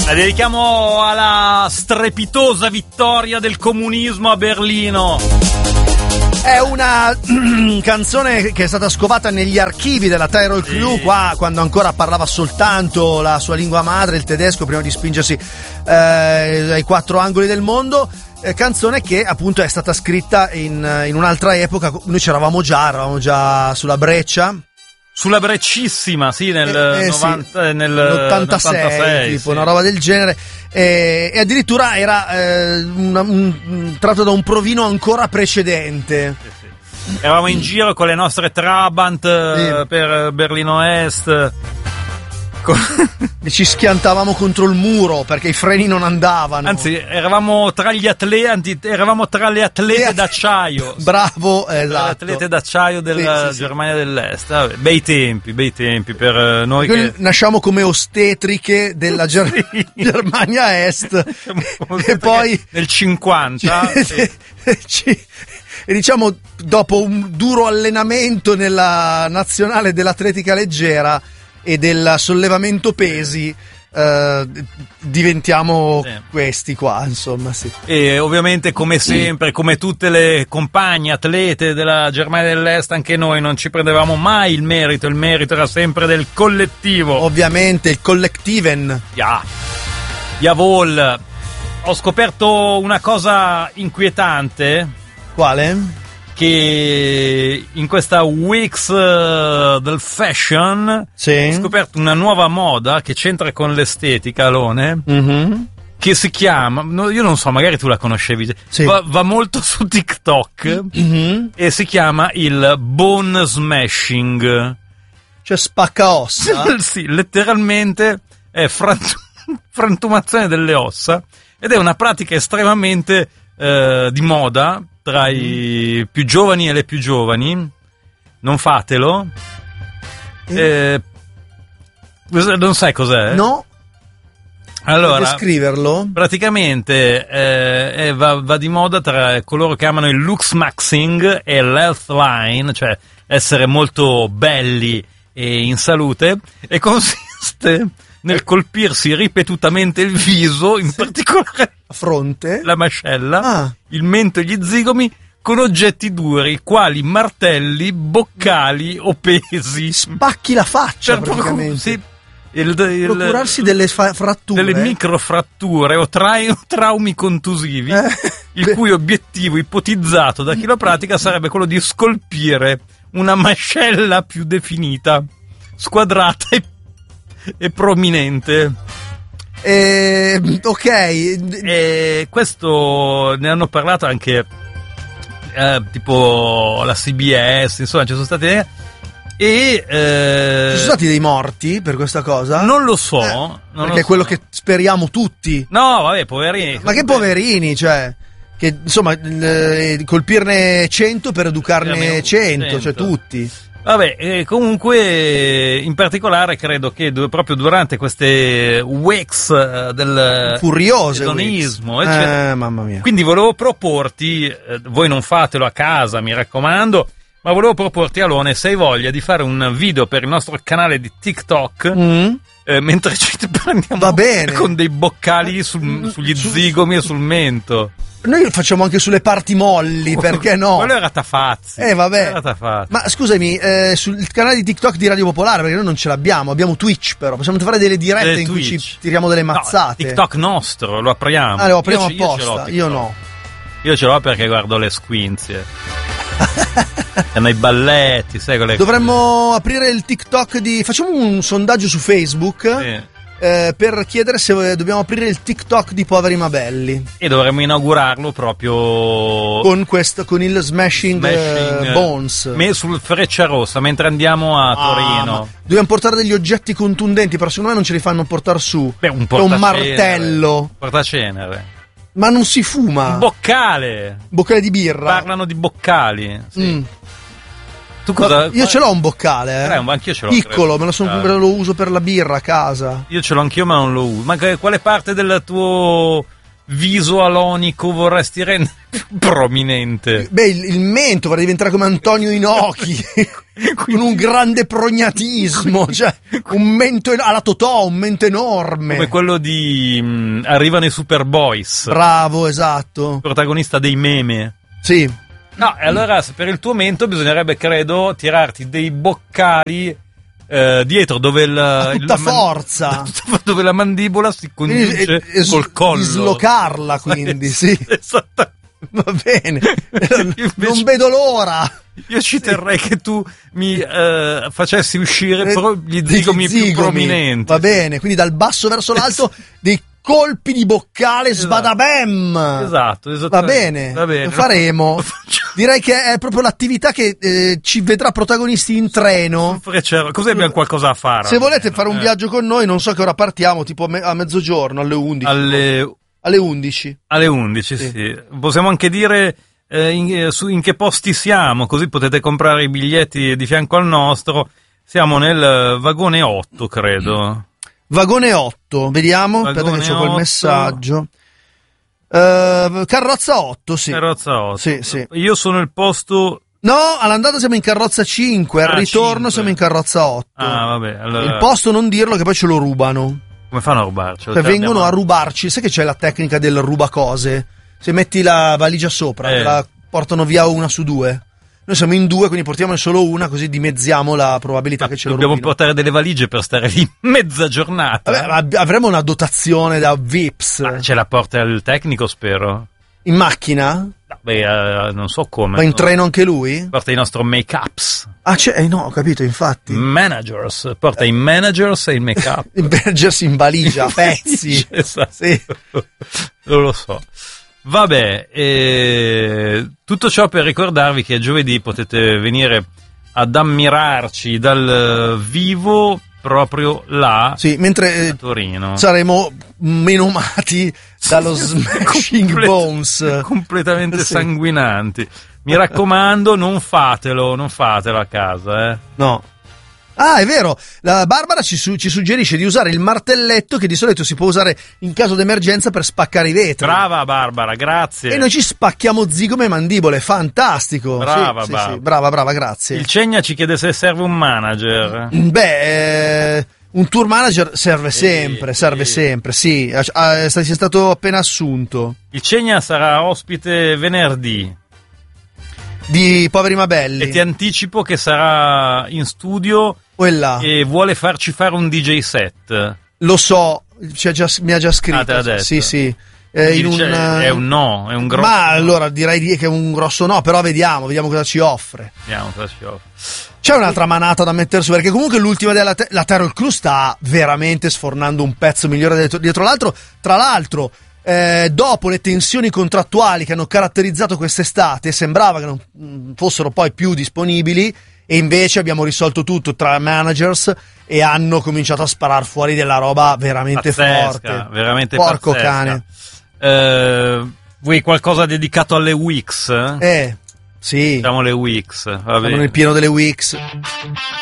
La dedichiamo alla strepitosa vittoria del comunismo a Berlino. È una canzone che è stata scovata negli archivi della Tyrol Crew, qua quando ancora parlava soltanto la sua lingua madre, il tedesco, prima di spingersi ai quattro angoli del mondo. Canzone che appunto è stata scritta in un'altra epoca. Noi eravamo già sulla breccia. Sulla breccissima, sì, nell'86, tipo, sì. Una roba del genere. E addirittura era tratto da un provino ancora precedente. Sì. Eravamo in giro con le nostre Trabant per Berlino Est. E ci schiantavamo contro il muro perché i freni non andavano. Anzi, eravamo tra le atlete d'acciaio. Bravo, esatto. Le atlete d'acciaio della Germania dell'Est. Vabbè, bei tempi per noi che nasciamo come ostetriche della Germania Est. E poi nel 50 e diciamo dopo un duro allenamento nella nazionale dell'atletica leggera e del sollevamento pesi, diventiamo questi qua, insomma, sì. E ovviamente, come sempre, come tutte le compagne atlete della Germania dell'Est, anche noi non ci prendevamo mai il merito era sempre del collettivo. Ovviamente il Kollektiven. Jawohl. Ho scoperto una cosa inquietante. Quale? Che in questa Weeks del fashion ho scoperto una nuova moda che c'entra con l'estetica, Alone, che si chiama, io non so, magari tu la conoscevi, va molto su TikTok, e si chiama il bone smashing, cioè spacca ossa. Sì, letteralmente è frantumazione delle ossa, ed è una pratica estremamente di moda tra i più giovani e le più giovani. Non fatelo. Non sai cos'è? No. Allora, puoi descriverlo? Praticamente va di moda tra coloro che amano il looks maxing e l'health line, cioè essere molto belli e in salute, e consiste nel colpirsi ripetutamente il viso, in particolare la fronte, la mascella, il mento e gli zigomi, con oggetti duri quali martelli, boccali o pesi. Spacchi la faccia, praticamente. Sì, procurarsi delle fratture, delle microfratture o traumi contusivi, il cui obiettivo ipotizzato da chi lo pratica sarebbe quello di scolpire una mascella più definita, squadrata e prominente. Ok. Questo ne hanno parlato anche tipo la CBS, insomma ci sono stati ci sono stati dei morti per questa cosa? Non lo so, perché è quello che speriamo tutti. No, vabbè, poverini. Ma che poverini, cioè, che insomma colpirne 100 per educarne 100, cioè tutti. Vabbè, comunque in particolare credo che proprio durante queste weeks del furiose edonismo, mamma mia. Quindi volevo proporti, voi non fatelo a casa, mi raccomando, ma volevo proporti, Alone, se hai voglia di fare un video per il nostro canale di TikTok, mentre ci prendiamo, va bene, con dei boccali sugli zigomi e sul mento. Noi lo facciamo anche sulle parti molli, perché no? Quello era Tafazzi. Vabbè. Ma scusami, sul canale di TikTok di Radio Popolare, perché noi non ce l'abbiamo, abbiamo Twitch però, possiamo fare delle dirette in cui ci tiriamo delle mazzate. No, TikTok nostro, lo apriamo. Lo apriamo apposta, io no. Io ce l'ho perché guardo le squinzie. Hanno i balletti, sai quelle. Dovremmo aprire il TikTok facciamo un sondaggio su Facebook. Sì. Per chiedere se dobbiamo aprire il TikTok di Poveri ma Belli, e dovremmo inaugurarlo con il Smashing Bones sul Frecciarossa mentre andiamo a Torino. Dobbiamo portare degli oggetti contundenti, però secondo me non ce li fanno portare su. Un martello, portacenere. Ma non si fuma. Un boccale di birra. Parlano di boccali, sì. Io ce l'ho un boccale, anch'io ce l'ho, piccolo, me lo uso per la birra a casa. Io ce l'ho anch'io, ma non lo uso. Ma quale parte del tuo viso alonico vorresti rendere più prominente? Beh, il mento vorrei diventare come Antonio Inoki, con un grande prognatismo, cioè un mento alla Totò, un mento enorme. Come quello di Arrivano i Superboys. Bravo, esatto. Protagonista dei meme. Sì. No, e allora per il tuo mento bisognerebbe, credo, tirarti dei boccali dietro dove forza dove la mandibola si congiunge col collo. Dislocarla, quindi, sì. Esattamente. Va bene. Non vedo l'ora. Io ci terrei che tu mi facessi uscire però gli zigomi più prominenti. Va bene, quindi dal basso verso l'alto dei colpi di boccale, esatto. Sbadabem. Esatto. Va bene. Lo faremo. Direi che è proprio l'attività che ci vedrà protagonisti in treno. Così abbiamo qualcosa a fare. Se volete fare un viaggio con noi, non so che ora partiamo, tipo a mezzogiorno, alle 11. Alle 11. Alle 11, sì. Possiamo anche dire in che posti siamo, così potete comprare i biglietti di fianco al nostro. Siamo nel vagone 8, credo. Vagone 8, vediamo. Aspetta che c'ho quel messaggio. Carrozza 8, sì. Carrozza 8. Sì. Io sono il posto... No, all'andata siamo in carrozza 5, al ritorno 5. Siamo in carrozza 8. Ah, vabbè. Allora... Il posto non dirlo che poi ce lo rubano. Come fanno a rubarci? Cioè, vengono a rubarci. Sai che c'è la tecnica del rubacose? Se metti la valigia sopra, la portano via una su due. Noi siamo in due, quindi portiamone solo una, così dimezziamo la probabilità che ce lo rubino. Dobbiamo portare delle valigie per stare lì mezza giornata. Vabbè, avremo una dotazione da Vips. Ma ce la porta il tecnico, spero. In macchina? Beh, non so come. Ma in treno anche lui? Porta i nostri make-ups. Ah, no, ho capito, infatti. Managers. Porta i managers e il make-up. I managers in valigia, a pezzi. Esatto. Sì. Non lo so. Vabbè, tutto ciò per ricordarvi che giovedì potete venire ad ammirarci dal vivo proprio là, sì, mentre a Torino. Saremo menomati dallo Smashing Bones, completamente sanguinanti. Mi raccomando, non fatelo a casa, No. Ah, è vero, la Barbara ci suggerisce di usare il martelletto che di solito si può usare in caso d'emergenza per spaccare i vetri. Brava Barbara, grazie. E noi ci spacchiamo zigome e mandibole, fantastico. Brava, sì, brava, grazie. Il Cegna ci chiede se serve un manager. Beh, un tour manager serve sempre, sì. Sei stato appena assunto. Il Cegna sarà ospite venerdì. Di Poveri ma Belli. E ti anticipo che sarà in studio e vuole farci fare un DJ set. Lo so, mi ha già scritto. Ah, te l'ha detto? Sì. È un no, è un grosso. Ma allora direi che è un grosso no, però vediamo cosa ci offre. C'è un'altra manata da mettere su, perché comunque l'ultima della la Terror Crew sta veramente sfornando un pezzo migliore dietro l'altro. Tra l'altro, dopo le tensioni contrattuali che hanno caratterizzato quest'estate, sembrava che non fossero poi più disponibili, e invece abbiamo risolto tutto tra managers e hanno cominciato a sparar fuori della roba veramente forte. Veramente porco pazzesca. Cane. Vuoi qualcosa dedicato alle Wix? Sì. Diciamo le Wix. Siamo nel pieno delle Wix.